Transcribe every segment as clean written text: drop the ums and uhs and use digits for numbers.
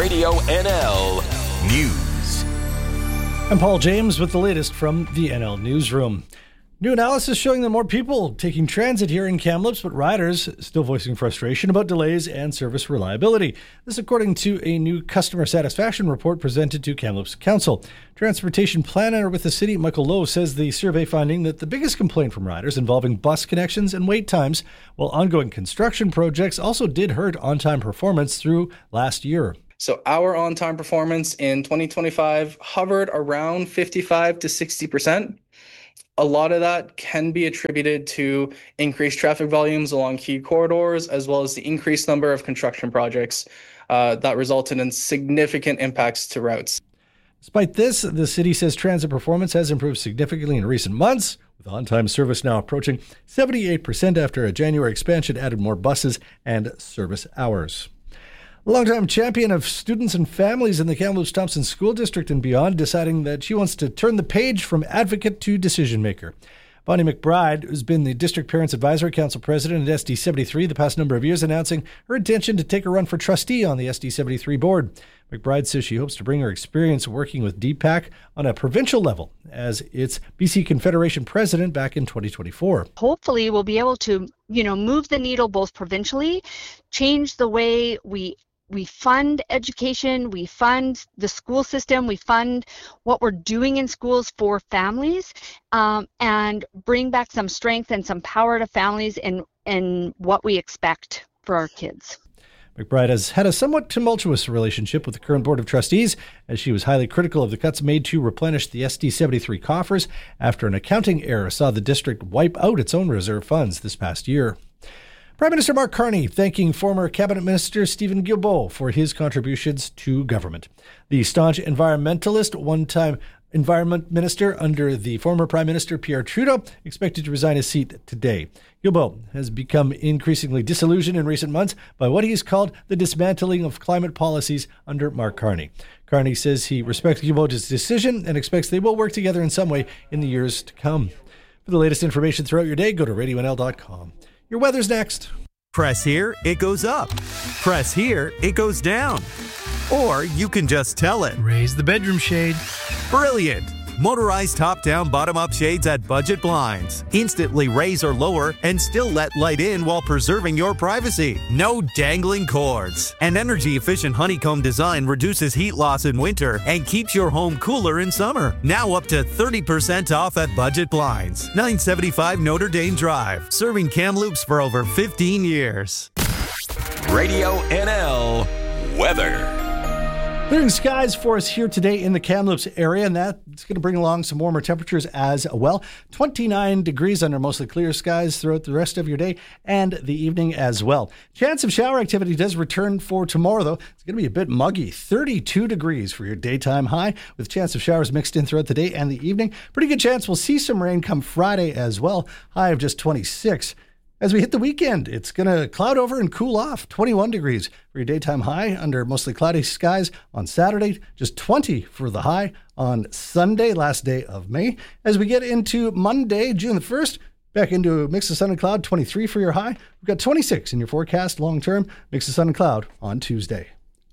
Radio NL News. I'm Paul James with the latest from the NL Newsroom. New analysis showing that more people taking transit here in Kamloops, but riders still voicing frustration about delays and service reliability. This according to a new customer satisfaction report presented to Kamloops Council. Transportation planner with the city, Michael Lowe, says the survey finding that the biggest complaint from riders involving bus connections and wait times, while ongoing construction projects also did hurt on-time performance through last year. So our on-time performance in 2025 hovered around 55 to 60%. A lot of that can be attributed to increased traffic volumes along key corridors, as well as the increased number of construction projects that resulted in significant impacts to routes. Despite this, the city says transit performance has improved significantly in recent months, with on-time service now approaching 78% after a January expansion added more buses and service hours. A longtime champion of students and families in the Kamloops-Thompson School District and beyond, deciding that she wants to turn the page from advocate to decision maker. Bonnie McBride, who's been the District Parents Advisory Council president at SD73 the past number of years, announcing her intention to take a run for trustee on the SD73 board. McBride says she hopes to bring her experience working with DPAC on a provincial level as its BC Confederation president back in 2024. Hopefully we'll be able to, move the needle both provincially, change the way we fund education, we fund the school system, we fund what we're doing in schools for families, and bring back some strength and some power to families in what we expect for our kids. McBride has had a somewhat tumultuous relationship with the current Board of Trustees, as she was highly critical of the cuts made to replenish the SD73 coffers after an accounting error saw the district wipe out its own reserve funds this past year. Prime Minister Mark Carney thanking former Cabinet Minister Stephen Guilbeault for his contributions to government. The staunch environmentalist, one-time Environment Minister under the former Prime Minister Pierre Trudeau, expected to resign his seat today. Guilbeault has become increasingly disillusioned in recent months by what he's called the dismantling of climate policies under Mark Carney. Carney says he respects Guilbeault's decision and expects they will work together in some way in the years to come. For the latest information throughout your day, go to radionl.com. Your weather's next. Press here, it goes up. Press here, it goes down. Or you can just tell it. Raise the bedroom shade. Brilliant! Motorized top-down, bottom-up shades at Budget Blinds. Instantly raise or lower and still let light in while preserving your privacy. No dangling cords. An energy-efficient honeycomb design reduces heat loss in winter and keeps your home cooler in summer. Now up to 30% off at Budget Blinds. 975 Notre Dame Drive. Serving Kamloops for over 15 years. Radio NL Weather. Clearing skies for us here today in the Kamloops area, and that's going to bring along some warmer temperatures as well. 29 degrees under mostly clear skies throughout the rest of your day and the evening as well. Chance of shower activity does return for tomorrow, though. It's going to be a bit muggy. 32 degrees for your daytime high, with chance of showers mixed in throughout the day and the evening. Pretty good chance we'll see some rain come Friday as well. High of just 26. As we hit the weekend, it's going to cloud over and cool off. 21 degrees for your daytime high under mostly cloudy skies on Saturday. Just 20 for the high on Sunday, last day of May. As we get into Monday, June the 1st, back into a mix of sun and cloud, 23 for your high. We've got 26 in your forecast long-term, mix of sun and cloud on Tuesday.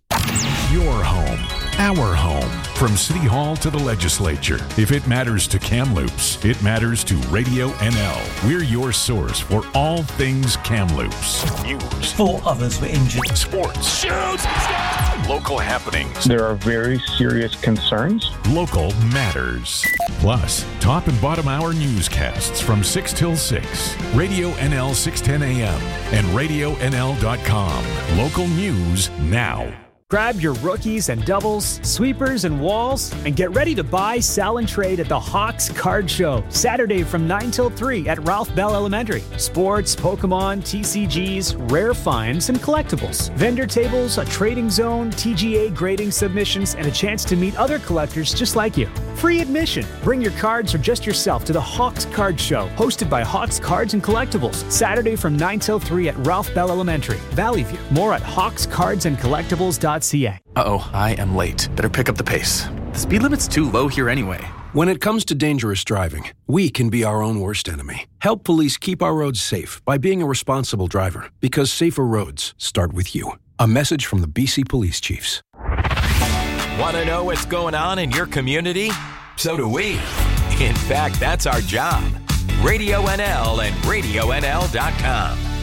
Your home, our home. From City Hall to the Legislature. If it matters to Kamloops, it matters to Radio NL. We're your source for all things Kamloops. News. 4 others were injured. Sports. Shoots! Local happenings. There are very serious concerns. Local matters. Plus, top and bottom hour newscasts from 6 till 6. Radio NL 610 AM and RadioNL.com. Local news now. Grab your rookies and doubles, sweepers and walls, and get ready to buy, sell, and trade at the Hawks Card Show, Saturday from 9 till 3 at Ralph Bell Elementary. Sports, Pokemon, TCGs, rare finds, and collectibles. Vendor tables, a trading zone, TGA grading submissions, and a chance to meet other collectors just like you. Free admission. Bring your cards or just yourself to the Hawks Card Show, hosted by Hawks Cards and Collectibles, Saturday from 9 till 3 at Ralph Bell Elementary, Valley View. More at hawkscardsandcollectibles.ca. Uh-oh, I am late. Better pick up the pace. The speed limit's too low here anyway. When it comes to dangerous driving, we can be our own worst enemy. Help police keep our roads safe by being a responsible driver, because safer roads start with you. A message from the BC Police Chiefs. Want to know what's going on in your community? So do we. In fact, that's our job. Radio NL and RadioNL.com.